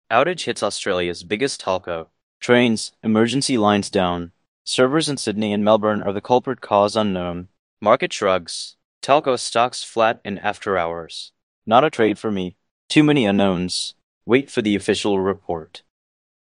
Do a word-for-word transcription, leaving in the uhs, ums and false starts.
Outage hits Australia's biggest telco. Trains, emergency lines down. Servers in Sydney and Melbourne are the culprit, cause unknown. Market shrugs. Telco stocks flat in after hours. Not a trade for me. Too many unknowns. Wait for the official report.